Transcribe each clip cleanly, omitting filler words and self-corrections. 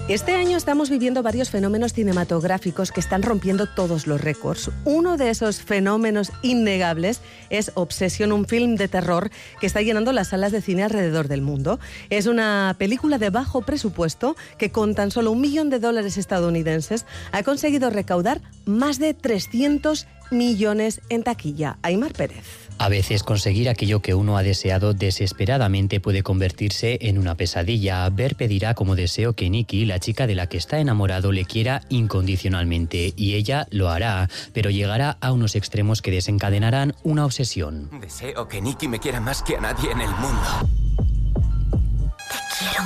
Este año estamos viviendo varios fenómenos cinematográficos que están rompiendo todos los récords. Uno de esos fenómenos innegables es Obsession, un film de terror que está llenando las salas de cine alrededor del mundo. Es una película de bajo presupuesto que con tan solo $1 millón estadounidenses ha conseguido recaudar más de 300 millones en taquilla. Aimar Pérez. A veces conseguir aquello que uno ha deseado desesperadamente puede convertirse en una pesadilla. Ver pedirá como deseo que Nikki, la chica de la que está enamorado, le quiera incondicionalmente, y ella lo hará, pero llegará a unos extremos que desencadenarán una obsesión. Deseo que Nikki me quiera más que a nadie en el mundo. Te quiero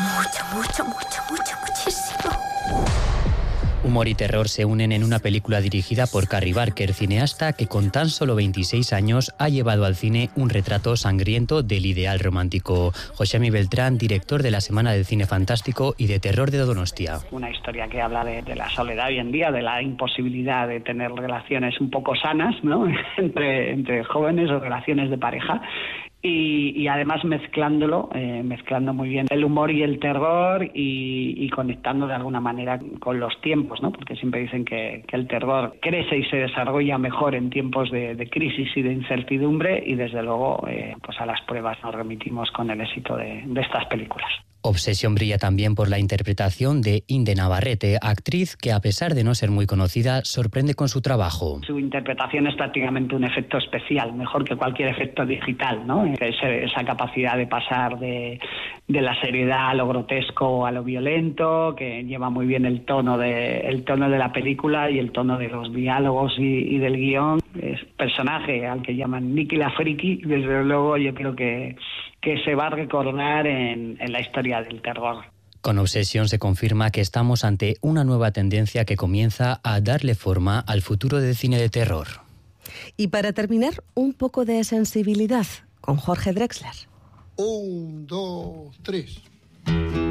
muchísimo. Humor y terror se unen en una película dirigida por Carrie Barker, cineasta que con tan solo 26 años ha llevado al cine un retrato sangriento del ideal romántico. Josemi Beltrán, director de la Semana del Cine Fantástico y de Terror de Donostia. Una historia que habla de la soledad hoy en día, de la imposibilidad de tener relaciones un poco sanas, ¿no? entre jóvenes o relaciones de pareja. Y además mezclando muy bien el humor y el terror y conectando de alguna manera con los tiempos, ¿no? Porque siempre dicen que el terror crece y se desarrolla mejor en tiempos de crisis y de incertidumbre, y desde luego pues a las pruebas nos remitimos con el éxito de estas películas. Obsession brilla también por la interpretación de Inde Navarrete, actriz que, a pesar de no ser muy conocida, sorprende con su trabajo. Su interpretación es prácticamente un efecto especial, mejor que cualquier efecto digital, ¿no? Esa capacidad de pasar de la seriedad a lo grotesco, a lo violento, que lleva muy bien el tono de la película y el tono de los diálogos y del guión. Es personaje al que llaman Nikki la Friki, desde luego yo creo que se va a recordar en la historia del terror. Con Obsession se confirma que estamos ante una nueva tendencia que comienza a darle forma al futuro del cine de terror. Y para terminar, un poco de sensibilidad con Jorge Drexler. 1, 2, 3.